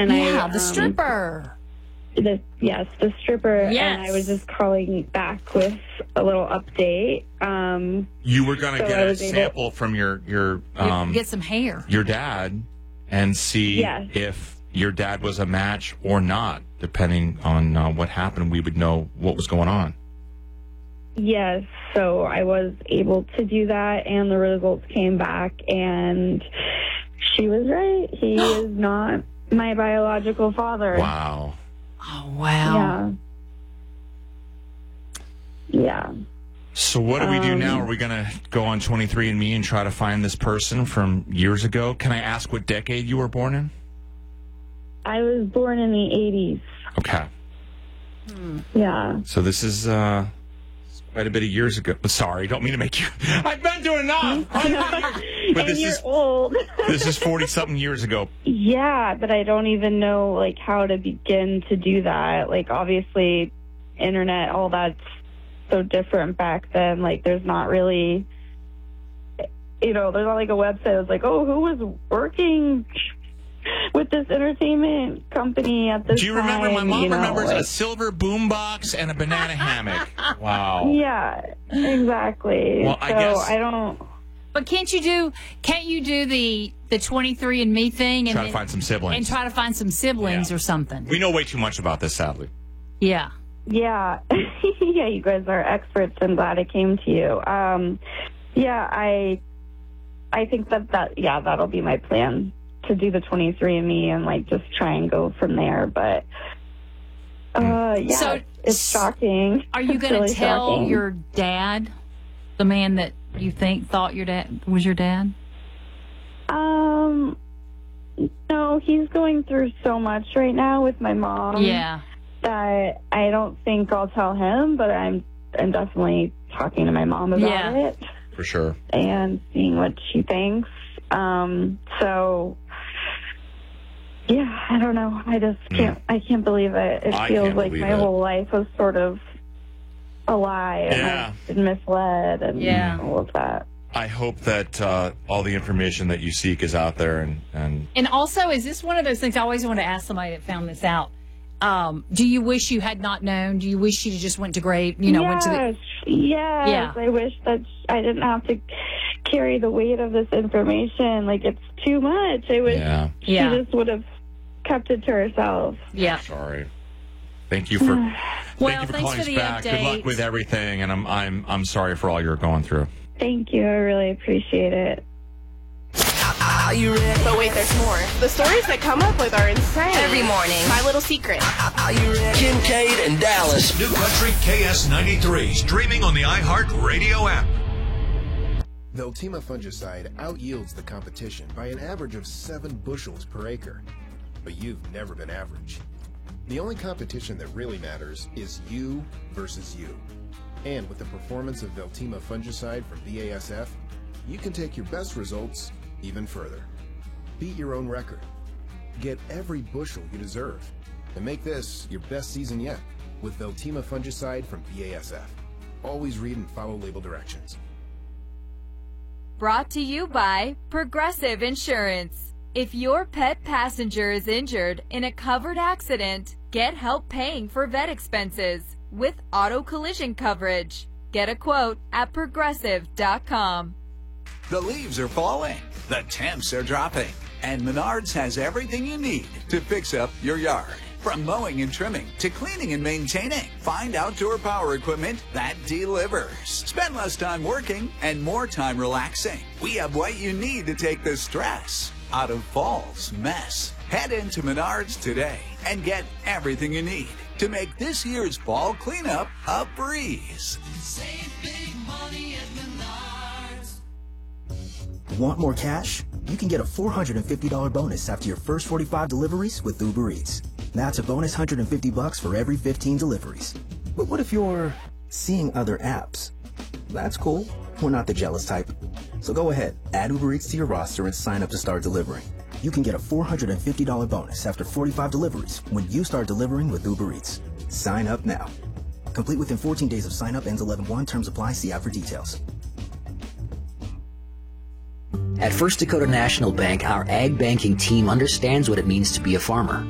And the stripper. The stripper. Yes. And I was just calling back with a little update. You were going to get a sample from your get some hair. Your dad and see if your dad was a match or not. Depending on what happened, we would know what was going on. Yes, so I was able to do that, and the results came back, and she was right. He is not my biological father. Wow. Oh, wow. Yeah. So what do we do now? Are we going to go on 23andMe and try to find this person from years ago? Can I ask what decade you were born in? I was born in the 80s. Okay. Yeah. So this is quite a bit of years ago. Sorry, don't mean to make you... I've been doing enough! But and you're old. This is 40-something years ago. Yeah, but I don't even know, like, how to begin to do that. Like, obviously, internet, all that's so different back then. Like, there's not really... there's not like a website that's like, oh, who was working with this entertainment company at this time? Do you remember? My mom remembers a silver boombox and a banana hammock. Wow. Yeah, exactly. Well, I don't... But can't you do the 23andMe thing and try to find some siblings? And try to find some siblings or something. We know way too much about this, sadly. Yeah. Yeah. Yeah, you guys are experts. I'm glad I came to you. I think that'll be my plan, to do the 23andMe and, like, just try and go from there. But, so it's shocking. Are you going to really tell shocking. your dad, the man that you thought your dad was your dad? No, he's going through so much right now with my mom. Yeah. That I don't think I'll tell him, but I'm definitely talking to my mom about it. For sure. And seeing what she thinks. So, yeah, I don't know. I just can't believe it. It feels like my whole life was sort of a lie, and I've been misled and all of that. I hope that all the information that you seek is out there. And also, is this one of those things I always want to ask somebody that found this out? Do you wish you had not known? Do you wish you just went to grave? Went to the... Yes. Yeah. I wish that I didn't have to carry the weight of this information. Like, it's too much. I wish she just would have kept it to herself. Yeah. Sorry. Thank you for calling us back. Update. Good luck with everything, and I'm sorry for all you're going through. Thank you. I really appreciate it. Are you ready? But wait, there's more. The stories that come up with are insane. Every morning. My Little Secret. Are you ready? Kincaid and Dallas. New Country KS93, streaming on the iHeartRadio app. Veltima fungicide out-yields the competition by an average of 7 bushels per acre. But you've never been average. The only competition that really matters is you versus you. And with the performance of Veltima fungicide from BASF, you can take your best results even further. Beat your own record. Get every bushel you deserve. And make this your best season yet with Veltima fungicide from BASF. Always read and follow label directions. Brought to you by Progressive Insurance. If your pet passenger is injured in a covered accident, get help paying for vet expenses with auto collision coverage. Get a quote at progressive.com. The leaves are falling, the temps are dropping, and Menards has everything you need to fix up your yard. From mowing and trimming to cleaning and maintaining, find outdoor power equipment that delivers. Spend less time working and more time relaxing. We have what you need to take the stress out of fall's mess. Head into Menards today and get everything you need to make this year's fall cleanup a breeze. Save big money at Menards. Want more cash? You can get a $450 bonus after your first 45 deliveries with Uber Eats. That's a bonus $150 for every 15 deliveries. But what if you're seeing other apps? That's cool. We're not the jealous type. So go ahead, add Uber Eats to your roster and sign up to start delivering. You can get a $450 bonus after 45 deliveries when you start delivering with Uber Eats. Sign up now. Complete within 14 days of sign up, ends 11/1. Terms apply. See app for details. At First Dakota National Bank, our ag banking team understands what it means to be a farmer.